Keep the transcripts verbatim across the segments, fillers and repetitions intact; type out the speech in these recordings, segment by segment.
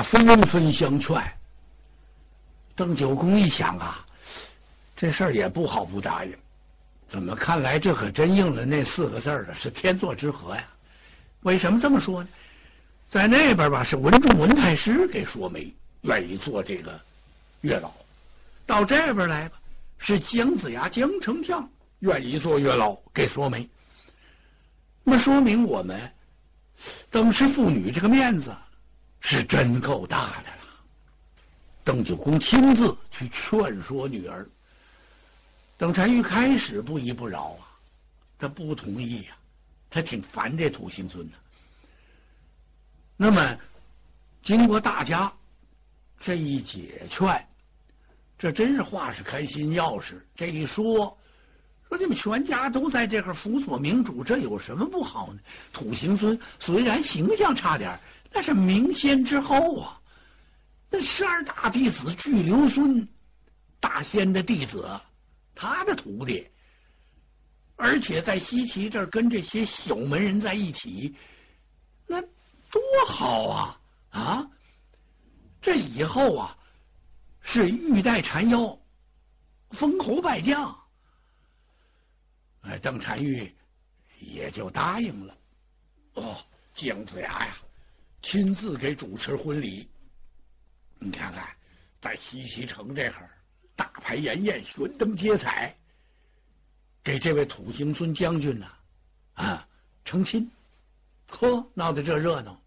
纷纷相劝。邓九公一想啊，这事儿也不好不答应，怎么看来这可真应了那四个字了，是天作之合呀。为什么这么说呢？在那边吧，是文仲文太师给说媒，愿意做这个月老；到这边来吧，是姜子牙姜丞相愿意做月老给说媒。那么说明我们邓氏父女这个面子是真够大的了。邓九公亲自去劝说女儿，邓婵玉开始不依不饶啊，他不同意呀、啊，他挺烦这土行孙的。那么经过大家这一解劝，这真是话是开心钥匙。这一说说你们全家都在这块辅佐明主，这有什么不好呢？土行孙虽然形象差点，那是明仙之后啊，那十二大弟子巨留孙，大仙的弟子，他的徒弟，而且在西岐这儿跟这些小门人在一起，那多好啊！啊，这以后啊是玉带缠腰，封侯拜将。哎，邓婵玉也就答应了。哦，姜子牙呀，亲自给主持婚礼。你看看，在西岐城这会儿，大排筵宴，悬灯结彩，给这位土行孙将军呢啊成亲。呵，闹得这热闹，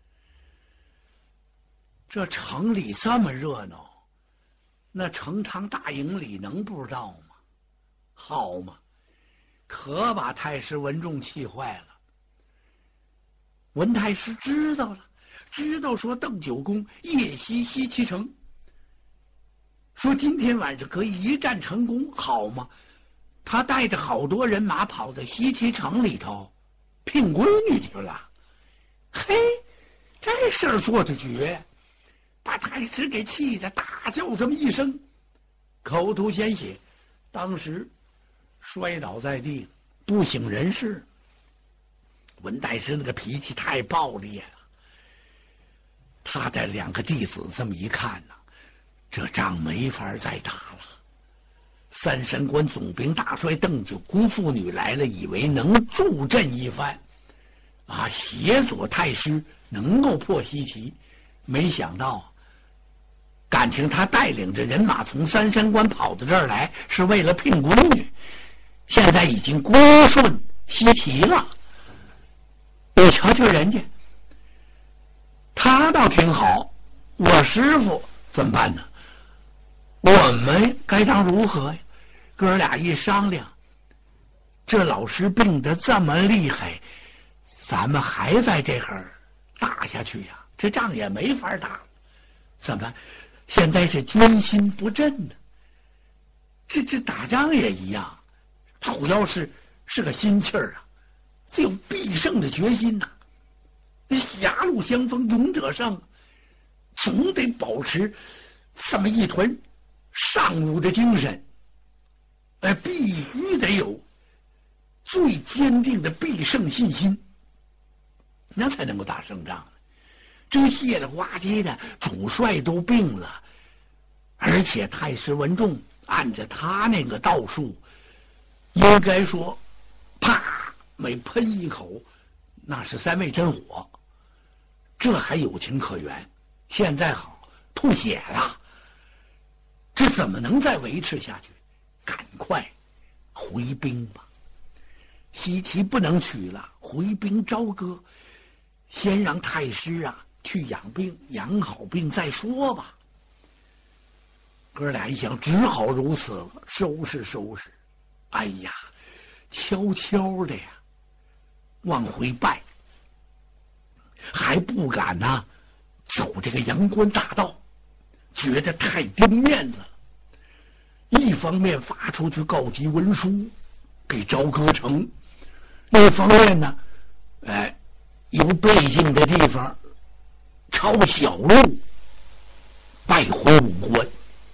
这城里这么热闹，那成昌大营里能不知道吗？好嘛，可把太师文仲气坏了。文太师知道了，知道说邓九公夜袭西岐城，说今天晚上可以一战成功，好嘛，他带着好多人马跑到西岐城里头聘闺女去了。嘿，这事儿做的绝，把太师给气得大叫这么一声，口吐鲜血，当时摔倒在地，不省人事。文太师那个脾气太暴烈了，他的两个弟子这么一看呢，这仗没法再打了。三山关总兵大帅邓九公父女来了，以为能助阵一番啊，协佐太师能够破西岐，没想到感情他带领着人马从三山关跑到这儿来，是为了聘闺女，现在已经归顺西岐了。你瞧瞧人家，他倒挺好，我师傅怎么办呢？我们该当如何呀？哥俩一商量，这老师病得这么厉害，咱们还在这儿打下去呀、啊？这仗也没法打，怎么现在是军心不振呢？这这打仗也一样，主要是是个心气儿啊，只有必胜的决心呐、啊。狭路相逢勇者胜，总得保持这么一团尚武的精神，呃，必须得有最坚定的必胜信心，那才能够打胜仗。这谢了呱唧的，主帅都病了，而且太师文仲按着他那个道术，应该说啪每喷一口那是三味真火，这还有情可原。现在好吐血了，这怎么能再维持下去？赶快回兵吧，西岐不能取了，回兵朝歌，先让太师啊去养病，养好病再说吧。哥俩一想，只好如此了，收拾收拾。哎呀，悄悄的呀往回拜，还不敢呐、啊、走这个阳关大道，觉得太丢面子了。一方面发出去告急文书给朝歌城，另一方面呢，哎，由背景的地方抄小路拜回武关。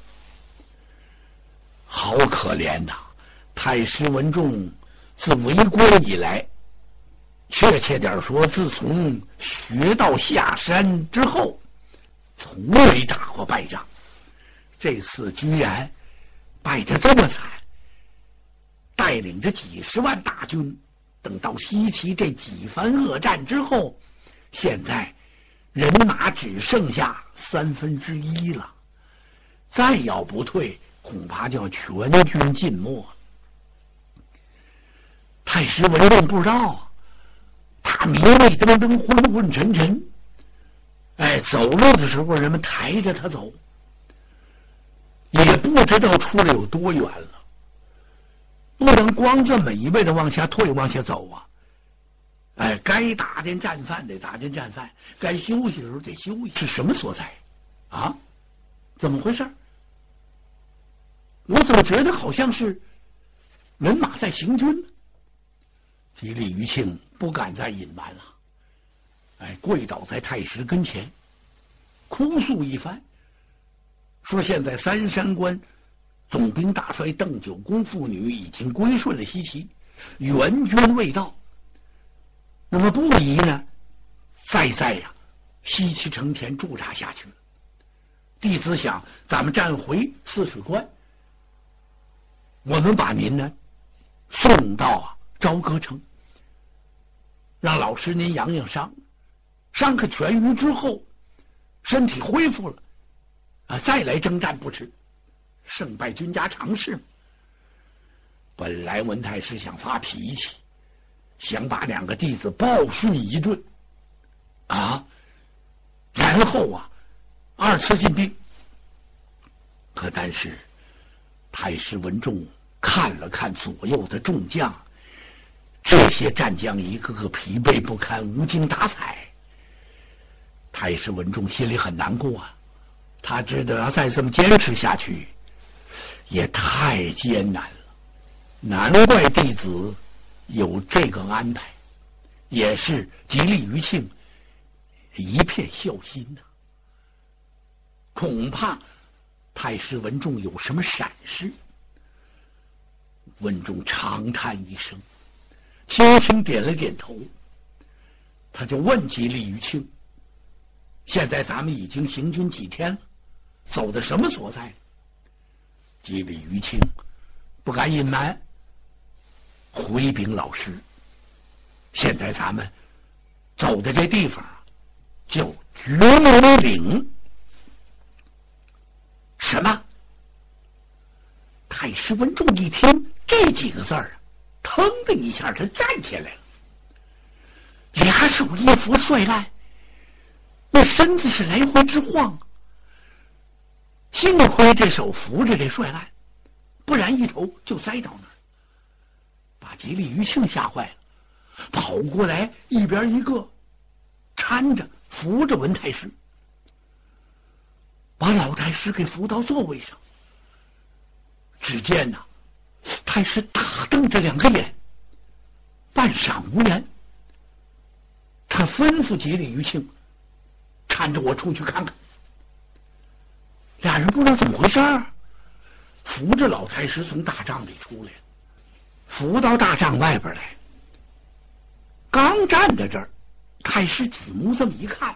好可怜呐！太师文仲自为官以来，确切点说，自从学到下山之后， 从未打过败仗，这次居然败得这么惨，带领着几十万大军，等到西岐这几番恶战之后，现在人马只剩下三分之一了，再要不退，恐怕就要全军尽没。太师文仲不知道，他迷迷瞪瞪，昏昏沉沉。哎，走路的时候人们抬着他走，也不知道出来有多远了。不能光这么一味的往下退往下走啊！哎，该打点战犯得打点战犯，该休息的时候得休息。是什么所在啊？怎么回事？我怎么觉得好像是人马在行军呢？吉利余庆不敢再隐瞒了，哎，跪倒在太师跟前，哭诉一番，说现在三山关总兵大帅邓九公父女已经归顺了西岐，援军未到，那么不宜呢再在呀、啊、西岐城前驻扎下去了。弟子想，咱们站回泗水关，我们把您呢送到啊朝歌城，让老师您养养伤，伤可痊愈之后，身体恢复了啊，再来征战不迟。胜败君家常事。本来文太师想发脾气，想把两个弟子暴训一顿啊，然后啊二次进兵。可但是太师文仲看了看左右的众将，这些战将一个个疲惫不堪，无精打采。太师文仲心里很难过啊，他知道要再这么坚持下去也太艰难了，难怪弟子有这个安排，也是吉利余庆一片孝心呐、啊。恐怕太师文仲有什么闪失。文仲长叹一声，轻轻点了点头，他就问吉利余庆：现在咱们已经行军几天了，走的什么所在？吉利余庆不敢隐瞒，回禀老师，现在咱们走的这地方叫绝龙岭。什么？太师文仲一听这几个字儿，腾的一下他站起来了，俩手一扶帅烂，那身子是来回直晃。幸亏这手扶着这帅烂，不然一头就栽到那儿，把吉利余庆吓坏了，跑过来一边一个搀着扶着文太师，把老太师给扶到座位上。只见呐、啊，太师大瞪着两个眼，半晌无言。他吩咐吉利余庆搀着我出去看看。俩人不知道怎么回事儿，扶着老太师从大帐里出来，扶到大帐外边来。刚站在这儿，太师举目这么一看，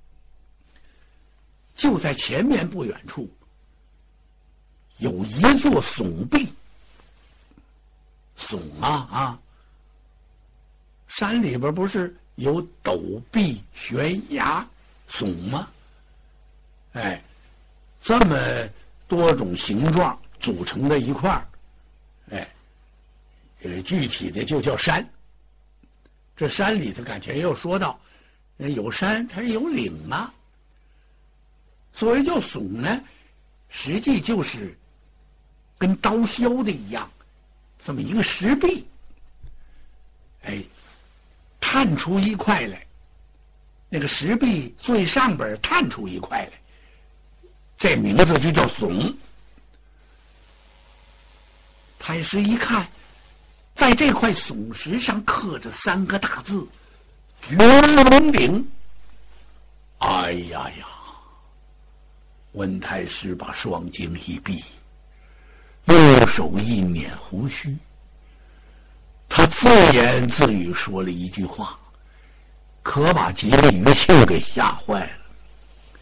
就在前面不远处有一座耸壁。耸啊啊！山里边不是有陡壁、悬崖、耸吗？哎，这么多种形状组成的一块儿，哎，呃，具体的就叫山。这山里头感觉又说到，有山它有岭啊。所谓叫耸呢，实际就是跟刀削的一样，这么一个石壁，哎，探出一块来，那个石壁最上边探出一块来，这名字就叫耸。太师一看，在这块耸石上刻着三个大字“绝龙岭”。哎呀呀！文太师把双睛一闭，右手一捻胡须，他自言自语说了一句话，可把吉利余庆给吓坏了。